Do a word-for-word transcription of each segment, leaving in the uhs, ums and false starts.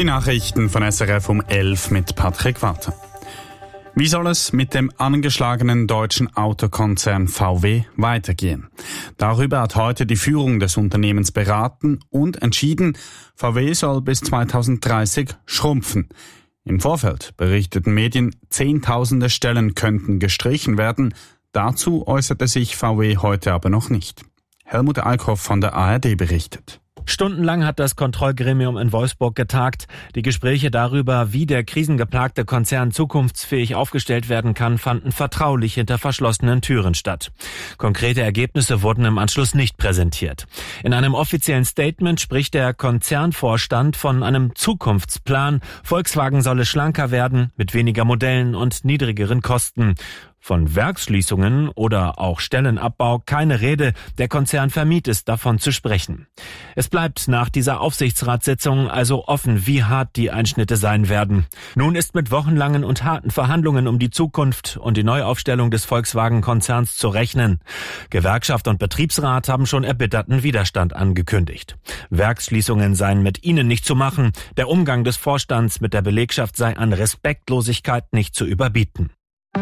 Die Nachrichten von S R F um elf mit Patrick Walter. Wie soll es mit dem angeschlagenen deutschen Autokonzern V W weitergehen? Darüber hat heute die Führung des Unternehmens beraten und entschieden, V W soll bis zweitausenddreißig schrumpfen. Im Vorfeld berichteten Medien, Zehntausende Stellen könnten gestrichen werden. Dazu äußerte sich V W heute aber noch nicht. Helmut Eickhoff von der A R D berichtet. Stundenlang hat das Kontrollgremium in Wolfsburg getagt. Die Gespräche darüber, wie der krisengeplagte Konzern zukunftsfähig aufgestellt werden kann, fanden vertraulich hinter verschlossenen Türen statt. Konkrete Ergebnisse wurden im Anschluss nicht präsentiert. In einem offiziellen Statement spricht der Konzernvorstand von einem Zukunftsplan. Volkswagen solle schlanker werden, mit weniger Modellen und niedrigeren Kosten. Von Werksschließungen oder auch Stellenabbau keine Rede. Der Konzern vermied es, davon zu sprechen. Es bleibt nach dieser Aufsichtsratssitzung also offen, wie hart die Einschnitte sein werden. Nun ist mit wochenlangen und harten Verhandlungen um die Zukunft und die Neuaufstellung des Volkswagen-Konzerns zu rechnen. Gewerkschaft und Betriebsrat haben schon erbitterten Widerstand angekündigt. Werksschließungen seien mit ihnen nicht zu machen. Der Umgang des Vorstands mit der Belegschaft sei an Respektlosigkeit nicht zu überbieten.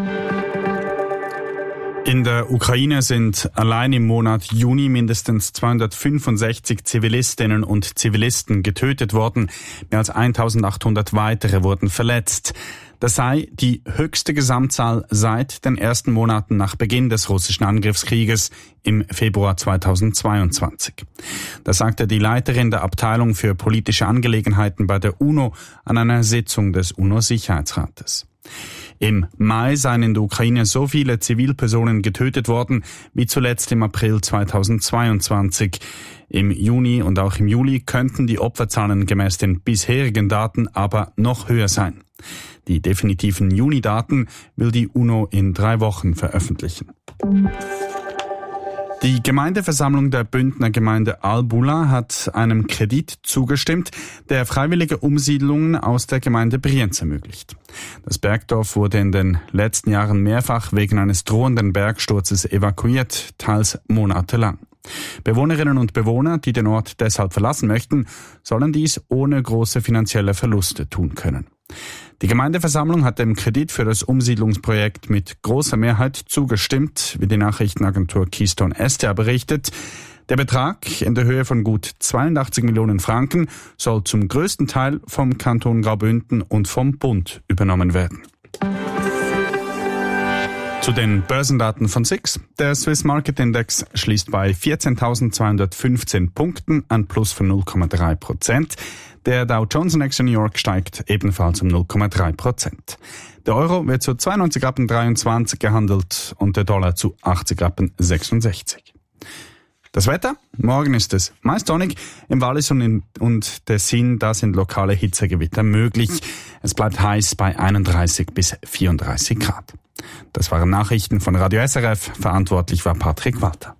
In der Ukraine sind allein im Monat Juni mindestens zweihundertfünfundsechzig Zivilistinnen und Zivilisten getötet worden. Mehr als eintausendachthundert weitere wurden verletzt. Das sei die höchste Gesamtzahl seit den ersten Monaten nach Beginn des russischen Angriffskrieges im Februar zweitausendzweiundzwanzig. Das sagte die Leiterin der Abteilung für politische Angelegenheiten bei der UNO an einer Sitzung des UNO-Sicherheitsrates. Im Mai seien in der Ukraine so viele Zivilpersonen getötet worden wie zuletzt im April zweitausendzweiundzwanzig. Im Juni und auch im Juli könnten die Opferzahlen gemäß den bisherigen Daten aber noch höher sein. Die definitiven Juni-Daten will die UNO in drei Wochen veröffentlichen. Die Gemeindeversammlung der Bündner Gemeinde Albula hat einem Kredit zugestimmt, der freiwillige Umsiedlungen aus der Gemeinde Brienz ermöglicht. Das Bergdorf wurde in den letzten Jahren mehrfach wegen eines drohenden Bergsturzes evakuiert, teils monatelang. Bewohnerinnen und Bewohner, die den Ort deshalb verlassen möchten, sollen dies ohne große finanzielle Verluste tun können. Die Gemeindeversammlung hat dem Kredit für das Umsiedlungsprojekt mit großer Mehrheit zugestimmt, wie die Nachrichtenagentur Keystone S T A berichtet. Der Betrag in der Höhe von gut zweiundachtzig Millionen Franken soll zum größten Teil vom Kanton Graubünden und vom Bund übernommen werden. Zu den Börsendaten von S I X. Der Swiss Market Index schließt bei vierzehntausendzweihundertfünfzehn Punkten, ein Plus von null Komma drei Prozent. Der Dow Jones Index in New York steigt ebenfalls um null Komma drei Prozent. Der Euro wird zu zweiundneunzig Rappen dreiundzwanzig gehandelt und der Dollar zu achtzig Rappen sechsundsechzig. Das Wetter? Morgen ist es meist sonnig. Im Wallis und, in, und Tessin, da sind lokale Hitzegewitter möglich. Es bleibt heiß bei einunddreißig bis vierunddreißig Grad. Das waren Nachrichten von Radio S R F. Verantwortlich war Patrick Walter.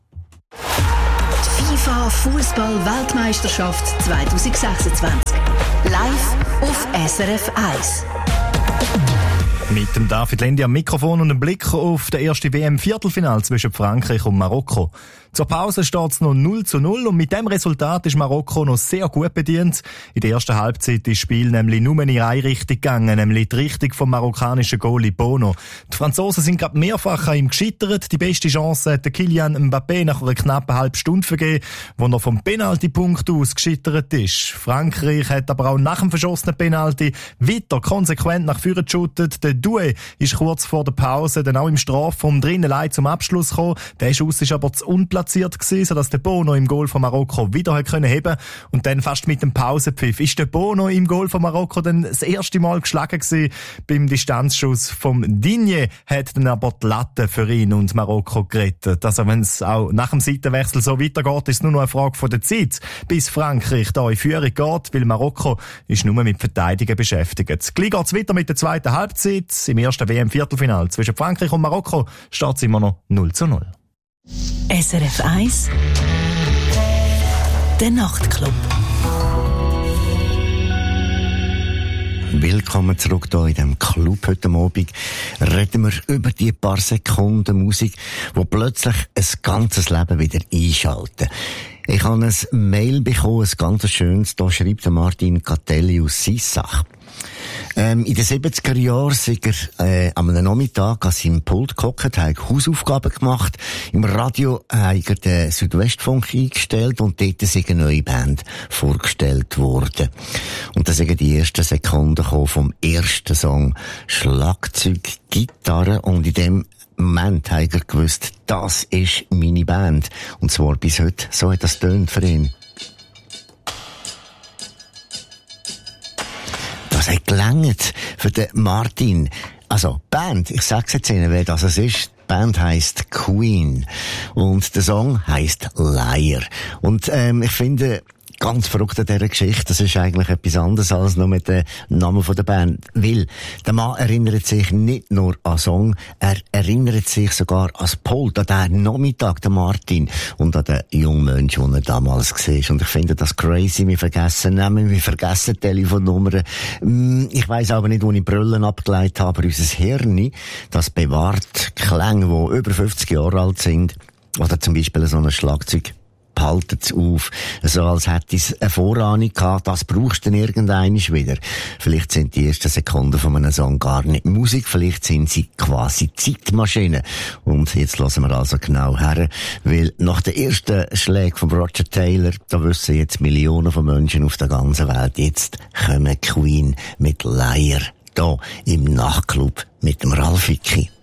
FIFA Fußball-Weltmeisterschaft zweitausendsechsundzwanzig. Live auf S R F eins. Mit dem David Lendi am Mikrofon und einem Blick auf das erste W M-Viertelfinale zwischen Frankreich und Marokko. Zur Pause steht es noch null zu null und mit dem Resultat ist Marokko noch sehr gut bedient. In der ersten Halbzeit ist das Spiel nämlich nur in eine Richtung gegangen, nämlich die Richtung vom marokkanischen Goalie Bono. Die Franzosen sind gerade mehrfach an ihm gescheitert. Die beste Chance hat Kylian Mbappé nach einer knappen halben Stunde vergeben, wo er vom Penaltypunkt aus gescheitert ist. Frankreich hat aber auch nach dem verschossenen Penalty weiter konsequent nach vorne geshootet. Der Doué ist kurz vor der Pause dann auch im Strafraum drinnen allein zum Abschluss gekommen. Der Schuss ist aber zu unplatziert gewesen, sodass der Bono im Goal von Marokko wieder hat können heben und dann fast mit dem Pausenpfiff ist der Bono im Goal von Marokko dann das erste Mal geschlagen gewesen. Beim Distanzschuss vom Digne hat dann aber die Latte für ihn und Marokko gerettet. Also wenn es auch nach dem Seitenwechsel so weitergeht, ist es nur noch eine Frage von der Zeit, bis Frankreich da in Führung geht, weil Marokko ist nur mit Verteidigen beschäftigt. Gleich geht es weiter mit der zweiten Halbzeit. Im ersten W M-Viertelfinale zwischen Frankreich und Marokko steht es immer noch null zu null. S R F eins Der Nachtclub. Willkommen zurück hier in diesem Club. Heute Abend reden wir über die paar Sekunden Musik, die plötzlich ein ganzes Leben wieder einschalten. Ich habe ein Mail bekommen, ein ganz schönes, da schreibt der Martin Catelli aus Sissach. Ähm, in den siebziger Jahren sind er äh, am Nachmittag an seinem Pult gehockt, hat Hausaufgaben gemacht. Im Radio hat er den Südwestfunk eingestellt und dort ist eine neue Band vorgestellt worden. Und da sind die ersten Sekunden gekommen vom ersten Song. Schlagzeug, Gitarre, und in dem Moment hat er gewusst, das ist meine Band. Und zwar bis heute. So hat das tönt für ihn. Das hat gelangt für den Martin. Also, Band, ich sag's jetzt Ihnen, wer das ist. Die Band heisst Queen. Und der Song heisst Liar. Und, ähm, ich finde, ganz verrückt an dieser Geschichte, das ist eigentlich etwas anderes als nur mit dem Namen der Band. Weil der Mann erinnert sich nicht nur an Song, er erinnert sich sogar an das Pult, an den Nachmittag, der Martin, und an den jungen Mensch, den er damals war. Und ich finde das crazy. Wir vergessen Namen, wir vergessen Telefonnummern. Ich weiss aber nicht, wo ich Brüllen abgeleitet habe, aber unser Hirn, das bewahrt Klänge, die über fünfzig Jahre alt sind. Oder zum Beispiel so ein Schlagzeug. Haltet's auf, so als hätte es eine Vorahnung gehabt, das brauchst du dann irgendwann wieder. Vielleicht sind die ersten Sekunden von einem Song gar nicht Musik, vielleicht sind sie quasi Zeitmaschinen. Und jetzt hören wir also genau her, weil nach den ersten Schlägen von Roger Taylor, da wissen jetzt Millionen von Menschen auf der ganzen Welt, jetzt kommen Queen mit Liar, da im Nachtclub mit dem Ralf Hickey.